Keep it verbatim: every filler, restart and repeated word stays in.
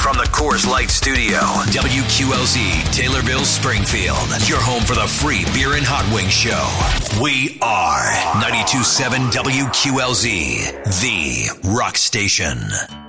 From the Coors Light Studio, W Q L Z, Taylorville, Springfield. Your home for the free beer and hot wing show. We are ninety-two point seven W Q L Z, the rock station.